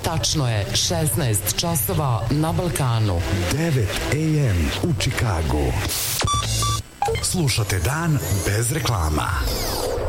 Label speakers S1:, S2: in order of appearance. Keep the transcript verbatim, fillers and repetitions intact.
S1: Tačno je šesnaest časova na Balkanu.
S2: devet a m u Čikagu. Slušate Dan bez reklama.